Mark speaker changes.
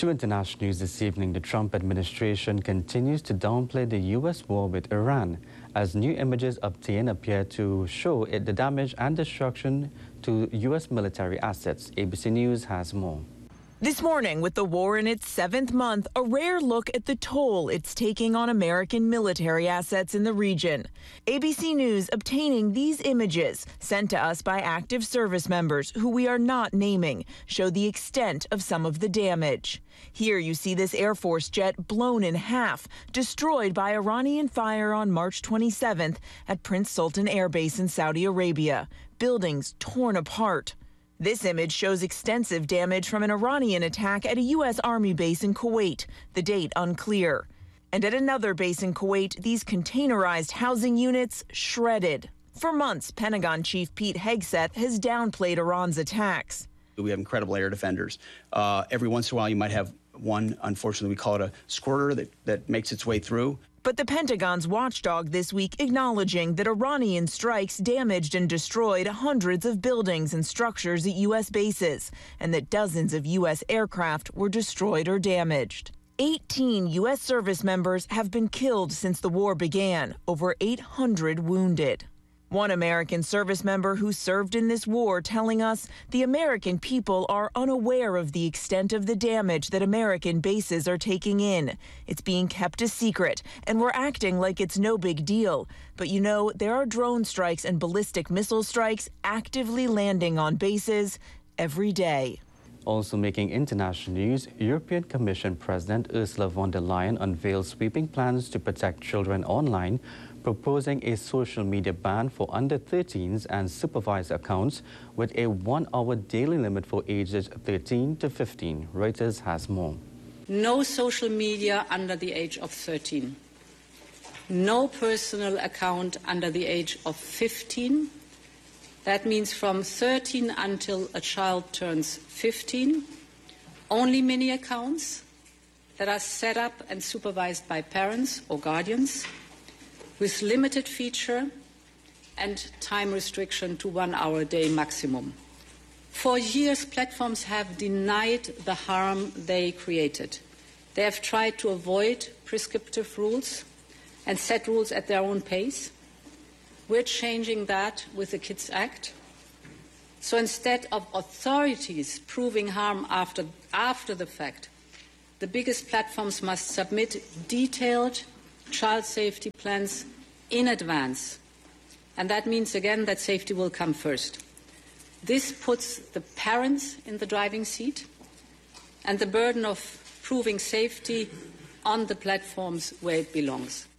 Speaker 1: To international news this evening, the Trump administration continues to downplay the U.S. war with Iran, as new images obtained appear to show the damage and destruction to U.S. military assets. ABC News has more.
Speaker 2: This morning, with the war in its 7th month, a rare look at the toll it's taking on American military assets in the region. ABC News obtaining these images sent to us by active service members who we are not naming show the extent of some of the damage. Here you see this Air Force jet blown in half, destroyed by Iranian fire on March 27th at Prince Sultan Air Base in Saudi Arabia. Buildings torn apart. This image shows extensive damage from an Iranian attack at a U.S. Army base in Kuwait, the date unclear. And at another base in Kuwait, these containerized housing units shredded. For months, Pentagon Chief Pete Hegseth has downplayed Iran's attacks.
Speaker 3: We have incredible air defenders. Every once in a while, you might have one, unfortunately, we call it a squirter that makes its way through.
Speaker 2: But the Pentagon's watchdog this week acknowledging that Iranian strikes damaged and destroyed hundreds of buildings and structures at U.S. bases, and that dozens of U.S. aircraft were destroyed or damaged. 18 U.S. service members have been killed since the war began, over 800 wounded. One American service member who served in this war telling us the American people are unaware of the extent of the damage that American bases are taking in. It's being kept a secret, and we're acting like it's no big deal. But you know, there are drone strikes and ballistic missile strikes actively landing on bases every day.
Speaker 1: Also making international news, European Commission President Ursula von der Leyen unveiled sweeping plans to protect children online, proposing a social media ban for under 13s and supervised accounts with a 1-hour daily limit for ages 13 to 15. Reuters has more.
Speaker 4: No social media under the age of 13. No personal account under the age of 15. That means from 13 until a child turns 15. Only mini accounts that are set up and supervised by parents or guardians, with limited feature and time restriction to 1 hour a day maximum. For years, platforms have denied the harm they created. They have tried to avoid prescriptive rules and set rules at their own pace. We're changing that with the Kids Act. So instead of authorities proving harm after the fact, the biggest platforms must submit detailed child safety plans in advance. And that means, again, that safety will come first. This puts the parents in the driving seat and the burden of proving safety on the platforms where it belongs.